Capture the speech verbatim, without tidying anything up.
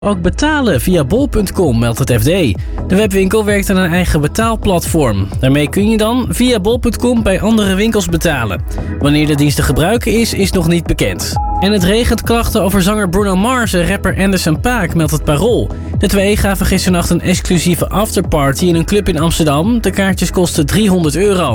Ook betalen via bol punt com, meldt het F D. De webwinkel werkt aan een eigen betaalplatform. Daarmee kun je dan via bol punt com bij andere winkels betalen. Wanneer de dienst te gebruiken is, is nog niet bekend. En het regent klachten over zanger Bruno Mars en rapper Anderson .Paak, meldt het Parool. De twee gaven gisternacht een exclusieve afterparty in een club in Amsterdam. De kaartjes kosten driehonderd euro.